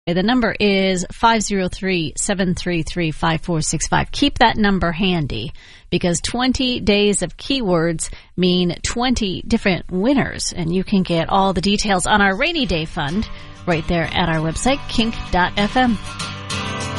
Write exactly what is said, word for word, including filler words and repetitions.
The number is five oh three, seven three three, five four six five. Keep that number handy because twenty days of keywords mean twenty different winners. And you can get all the details on our rainy day fund right there at our website, kink dot f m.